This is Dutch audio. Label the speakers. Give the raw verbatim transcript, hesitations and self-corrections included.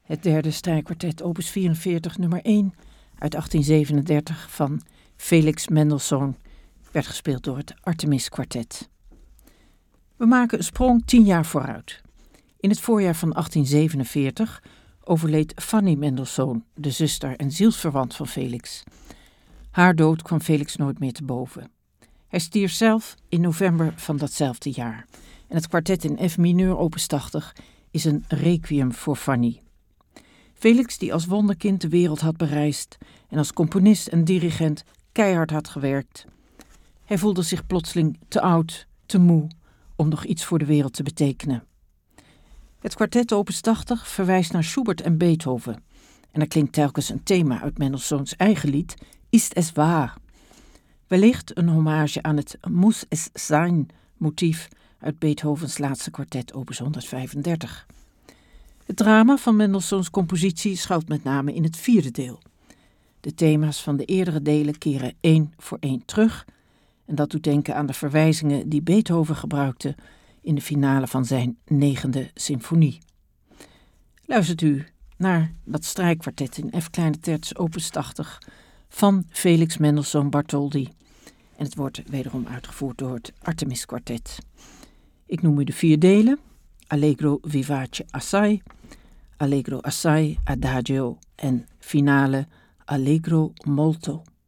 Speaker 1: Het derde strijkkwartet opus vierenveertig nummer één uit achttien zevenendertig van Felix Mendelssohn werd gespeeld door het Artemis Kwartet. We maken een sprong tien jaar vooruit. In het voorjaar van achttien zevenenveertig overleed Fanny Mendelssohn, de zuster en zielsverwant van Felix. Haar dood kwam Felix nooit meer te boven. Hij stierf zelf in november van datzelfde jaar. En het kwartet in F mineur opus tachtig is een requiem voor Fanny. Felix, die als wonderkind de wereld had bereisd en als componist en dirigent keihard had gewerkt. Hij voelde zich plotseling te oud, te moe om nog iets voor de wereld te betekenen. Het kwartet opus tachtig verwijst naar Schubert en Beethoven. En er klinkt telkens een thema uit Mendelssohns eigen lied, Ist es wahr? Wellicht een hommage aan het Muss es sein motief uit Beethovens laatste kwartet opus honderdvijfendertig. Het drama van Mendelssohns compositie schuilt met name in het vierde deel. De thema's van de eerdere delen keren één voor één terug en dat doet denken aan de verwijzingen die Beethoven gebruikte in de finale van zijn negende symfonie. Luistert u naar dat strijkkwartet in F kleine terts opus tachtig van Felix Mendelssohn Bartholdy. En het wordt wederom uitgevoerd door het Artemis Kwartet. Ik noem u de vier delen: Allegro vivace assai, Allegro assai adagio en finale Allegro molto.